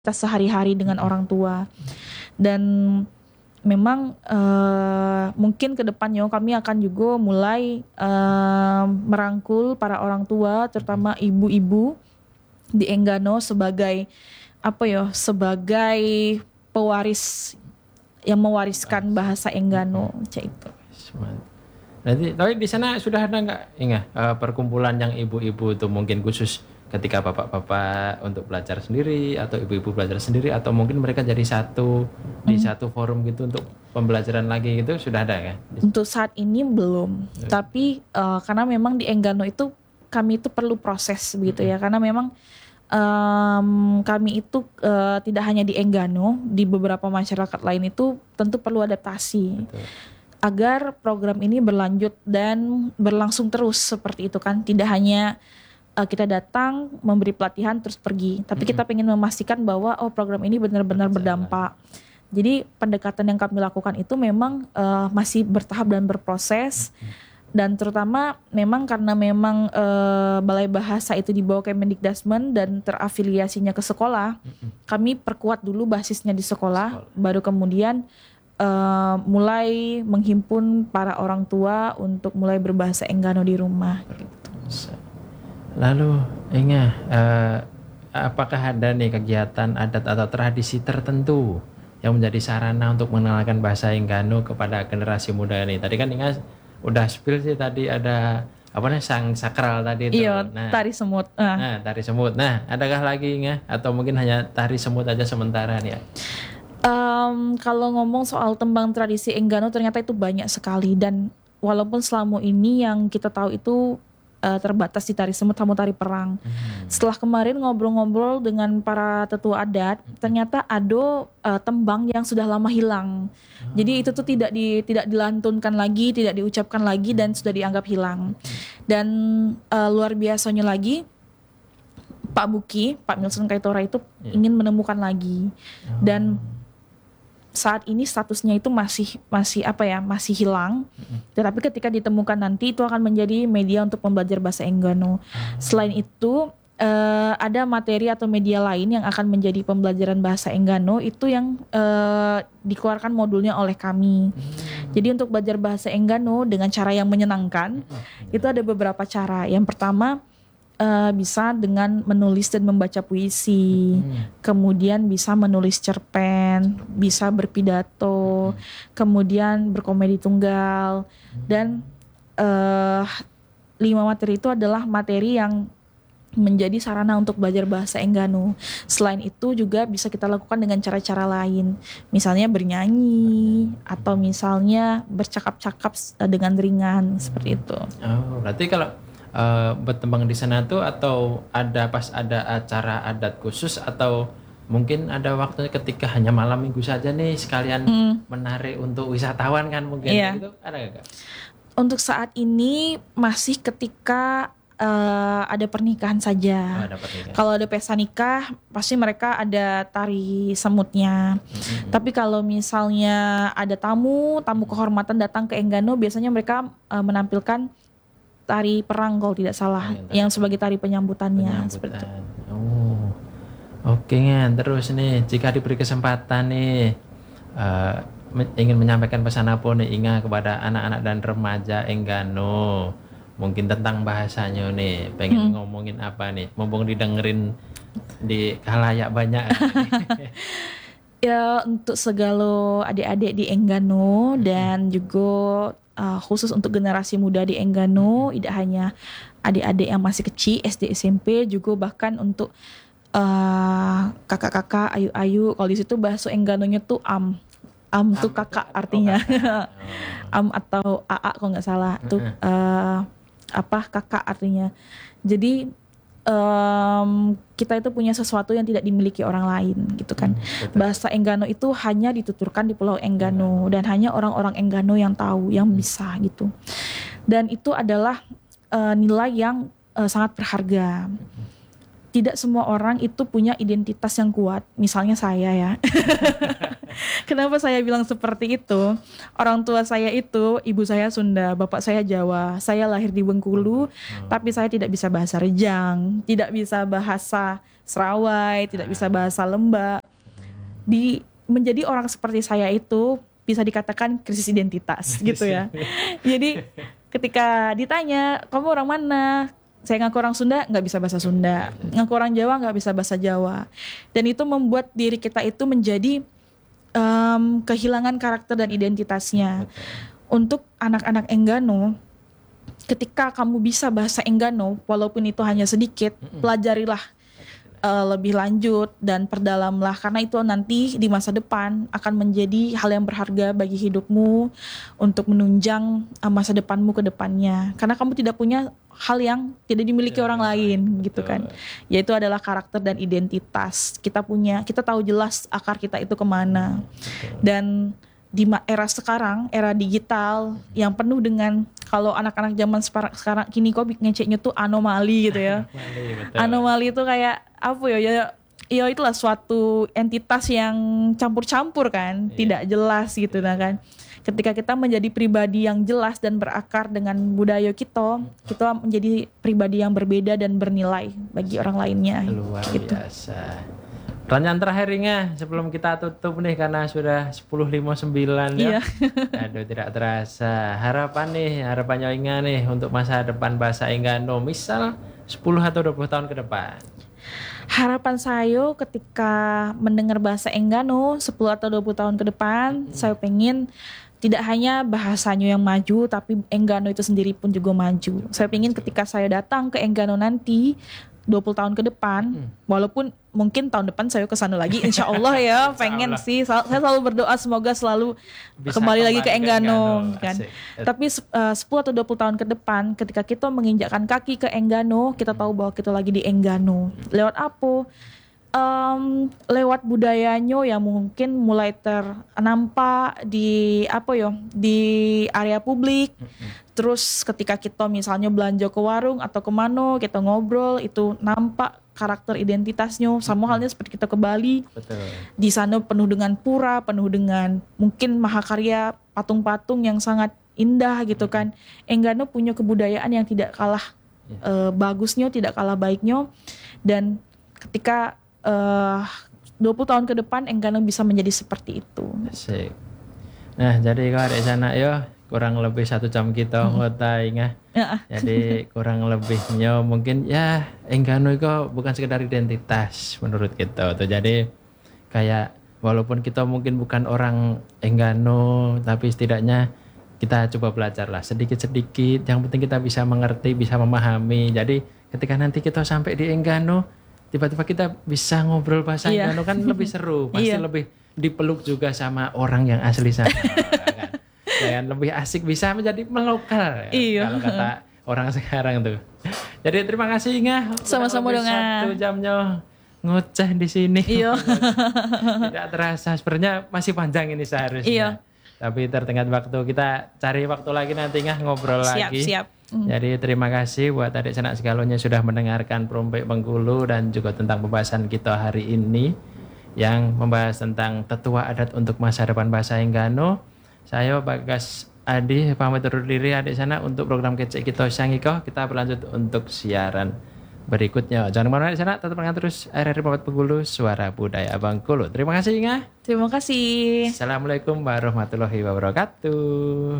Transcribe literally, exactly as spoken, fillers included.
kita sehari-hari dengan orang tua. Dan memang uh, mungkin ke depannya kami akan juga mulai uh, merangkul para orang tua, terutama ibu-ibu di Enggano sebagai apa ya, sebagai pewaris yang mewariskan bahasa Enggano, cak itu. Nanti, tapi di sana sudah ada nggak, Inga, uh, perkumpulan yang ibu-ibu itu mungkin khusus ketika bapak-bapak untuk belajar sendiri atau ibu-ibu belajar sendiri, atau mungkin mereka jadi satu di hmm. satu forum gitu untuk pembelajaran lagi gitu, sudah ada kan? Untuk saat ini belum, hmm. tapi uh, karena memang di Enggano itu kami itu perlu proses begitu hmm. ya, karena memang um, kami itu uh, tidak hanya di Enggano, di beberapa masyarakat lain itu tentu perlu adaptasi. Betul. Agar program ini berlanjut dan berlangsung terus seperti itu kan, tidak hanya uh, kita datang memberi pelatihan terus pergi, tapi mm-hmm. kita ingin memastikan bahwa oh program ini benar-benar berdampak. Jadi pendekatan yang kami lakukan itu memang uh, masih bertahap dan berproses, mm-hmm. dan terutama memang karena memang uh, Balai Bahasa itu di bawah Kemendikdasmen dan terafiliasinya ke sekolah, mm-hmm. kami perkuat dulu basisnya di sekolah, sekolah. baru kemudian Uh, mulai menghimpun para orang tua untuk mulai berbahasa Enggano di rumah. Gitu. Lalu, Inga, uh, apakah ada nih kegiatan adat atau tradisi tertentu yang menjadi sarana untuk mengenalkan bahasa Enggano kepada generasi muda ini? Tadi kan Inga udah spill sih, tadi ada apa nih, sang sakral tadi itu. Iya, nah, tari semut. Uh. Nah, tari semut. Nah, adakah lagi, Inga? Atau mungkin hanya tari semut aja sementara nih ya? Um, kalau ngomong soal tembang tradisi Enggano ternyata itu banyak sekali, dan walaupun selama ini yang kita tahu itu uh, terbatas di tari semut sama tari perang. Hmm. Setelah kemarin ngobrol-ngobrol dengan para tetua adat, hmm. ternyata ada uh, tembang yang sudah lama hilang. Hmm. Jadi itu tuh tidak di tidak dilantunkan lagi, tidak diucapkan lagi, dan sudah dianggap hilang. Hmm. Dan uh, luar biasanya lagi, Pak Buki, Pak Milson Kaitora itu yeah. ingin menemukan lagi. Hmm. Dan saat ini statusnya itu masih masih apa ya masih hilang, mm-hmm. tetapi ketika ditemukan nanti itu akan menjadi media untuk pembelajar bahasa Enggano. Mm-hmm. Selain itu uh, ada materi atau media lain yang akan menjadi pembelajaran bahasa Enggano, itu yang uh, dikeluarkan modulnya oleh kami. Mm-hmm. Jadi untuk belajar bahasa Enggano dengan cara yang menyenangkan, mm-hmm. itu ada beberapa cara. Yang pertama, Uh, bisa dengan menulis dan membaca puisi, hmm. kemudian bisa menulis cerpen, bisa berpidato, hmm. kemudian berkomedi tunggal, hmm. dan uh, lima materi itu adalah materi yang menjadi sarana untuk belajar bahasa Enggano. Selain itu juga bisa kita lakukan dengan cara-cara lain, misalnya bernyanyi atau misalnya bercakap-cakap dengan ringan, seperti itu. Oh, berarti kalau Uh, bertembang di sana tuh, atau ada pas ada acara adat khusus, atau mungkin ada waktunya ketika hanya malam minggu saja nih sekalian hmm. menarik untuk wisatawan kan mungkin, yeah. gitu, ada gak? Untuk saat ini masih ketika uh, ada pernikahan saja. Oh, ada pernikahan. Kalau ada pesta nikah pasti mereka ada tari semutnya. Mm-hmm. Tapi kalau misalnya ada tamu tamu kehormatan datang ke Enggano, biasanya mereka uh, menampilkan tari perang kalau tidak salah, oh, yang, yang sebagai tari penyambutannya. Penyambutan. Oh, oke kan. Terus nih, jika diberi kesempatan nih, uh, ingin menyampaikan pesan apa nih Inga kepada anak-anak dan remaja Enggano, mungkin tentang bahasanya nih, pengen hmm. ngomongin apa nih, mumpung didengerin di khalayak banyak. Ya, untuk segala adik-adik di Enggano, hmm. dan juga Uh, khusus untuk generasi muda di Enggano, tidak hanya adik-adik yang masih kecil S D S M P, juga bahkan untuk uh, kakak-kakak, ayu-ayu. Kalau di situ bahasa Engganonya tuh am, am, am tuh kakak artinya, oh, am atau aa kalau nggak salah, tuh uh, apa kakak artinya. Jadi Um, kita itu punya sesuatu yang tidak dimiliki orang lain gitu kan. Hmm, bahasa Enggano itu hanya dituturkan di Pulau Enggano, dan hanya orang-orang Enggano yang tahu, yang bisa gitu. Dan itu adalah uh, nilai yang uh, sangat berharga. Tidak semua orang itu punya identitas yang kuat. Misalnya saya ya. Kenapa saya bilang seperti itu? Orang tua saya itu, ibu saya Sunda, bapak saya Jawa. Saya lahir di Bengkulu, hmm. tapi saya tidak bisa bahasa Rejang, tidak bisa bahasa Serawai, tidak bisa bahasa Lembak. Di menjadi orang seperti saya itu bisa dikatakan krisis identitas gitu ya. Jadi ketika ditanya, kamu orang mana? Saya ngaku orang Sunda, nggak bisa bahasa Sunda. Ngaku orang Jawa, nggak bisa bahasa Jawa. Dan itu membuat diri kita itu menjadi um, kehilangan karakter dan identitasnya. Untuk anak-anak Enggano, ketika kamu bisa bahasa Enggano, walaupun itu hanya sedikit, pelajarilah uh, lebih lanjut dan perdalamlah, karena itu nanti di masa depan akan menjadi hal yang berharga bagi hidupmu untuk menunjang uh, masa depanmu ke depannya. Karena kamu tidak punya hal yang tidak dimiliki ya, orang lain, betul. Gitu kan. Yaitu adalah karakter dan identitas. Kita punya, kita tahu jelas akar kita itu kemana. Betul. Dan di era sekarang, era digital yang penuh dengan, kalau anak-anak zaman sekarang kini kok ngeceknya tuh anomali gitu ya. Anomali, anomali itu kayak apa ya, ya ya itulah suatu entitas yang campur-campur kan, iya. Tidak jelas gitu nah kan. Ketika kita menjadi pribadi yang jelas dan berakar dengan budaya kita, kita menjadi pribadi yang berbeda dan bernilai bagi orang lainnya. Luar gitu. Biasa. Pertanyaan terakhirnya sebelum kita tutup nih karena sudah sepuluh lima puluh sembilan ya. Iya. Aduh tidak terasa. Harapan nih, harapannya Inga nih untuk masa depan bahasa Enggano misal sepuluh atau dua puluh tahun ke depan. Harapan saya ketika mendengar bahasa Enggano sepuluh atau dua puluh tahun ke depan, hmm. saya pengen tidak hanya bahasanya yang maju, tapi Enggano itu sendiri pun juga maju. Saya pengen ketika saya datang ke Enggano nanti dua puluh tahun ke depan, hmm. walaupun mungkin tahun depan saya ke sana lagi, insya Allah ya, pengen sih. Saya selalu berdoa semoga selalu bisa kembali, kembali lagi ke Enggano, kan. Tapi uh, sepuluh atau dua puluh tahun ke depan, ketika kita menginjakkan kaki ke Enggano, kita tahu bahwa kita lagi di Enggano. Lewat apa? Um, lewat budayanya yang mungkin mulai ternampak di apa ya, di area publik. Terus ketika kita misalnya belanja ke warung atau kemana, kita ngobrol, itu nampak karakter identitasnya. Sama halnya seperti kita ke Bali. Betul. Di sana penuh dengan pura, penuh dengan mungkin mahakarya, patung-patung yang sangat indah gitu kan. Enggano punya kebudayaan yang tidak kalah yeah. uh, bagusnya, tidak kalah baiknya. Dan ketika Uh, dua puluh tahun ke depan Enggano bisa menjadi seperti itu. Asik. Nah jadi kalau ada sana yo kurang lebih satu jam kita hmm. ngota Inga. Ya. Jadi kurang lebihnya mungkin ya Enggano itu bukan sekedar identitas menurut kita. Tuh jadi kayak walaupun kita mungkin bukan orang Enggano, tapi setidaknya kita coba belajar lah sedikit-sedikit. Yang penting kita bisa mengerti, bisa memahami. Jadi ketika nanti kita sampai di Enggano, tiba-tiba kita bisa ngobrol bahasa iya. Enggano kan lebih seru, pasti iya. lebih dipeluk juga sama orang yang asli sana kan. Dan lebih asik, bisa menjadi melokal ya, iya. kalau kata orang sekarang tuh. Jadi terima kasih Inga. Sama-sama dengan satu jamnya ngoceh di sini. Iya. Tidak terasa, sebenarnya masih panjang ini seharusnya. Iya. Tapi tertengah waktu, kita cari waktu lagi nanti Inga ngobrol siap, lagi. Siap, siap. Mm. Jadi terima kasih buat adik sanak segalonya sudah mendengarkan Prompek Bengkulu dan juga tentang pembahasan kita hari ini yang membahas tentang tetua adat untuk masa depan bahasa Enggano. Saya Bagas Adi pamit undur diri adik sana untuk program kecek kita Sangiko. Kita berlanjut untuk siaran berikutnya. Jangan kemana-mana di sana, tetap dengar terus R R I Prompek Bengkulu, suara budaya Bengkulu. Terima kasih Inga. Terima kasih. Assalamualaikum warahmatullahi wabarakatuh.